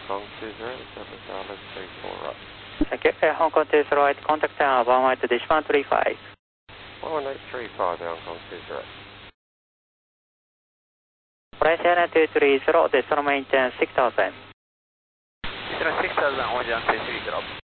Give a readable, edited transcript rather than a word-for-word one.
Kong 20, Delta Charlie 34 right. Thank you. Hong Kong 20, contact tower 118 dish 135. 11835, Hong Kong 20. Price airline 230, decimal maintain 6000. 6000, 1 230.